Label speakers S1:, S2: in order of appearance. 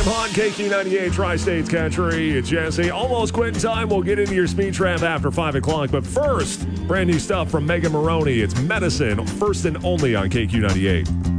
S1: on KQ98 Tri-States Country. It's Jesse. Almost quitting time. We'll get into your speed trap after 5 o'clock. But first, brand new stuff from Megan Maroney. It's Medicine, first and only on KQ98.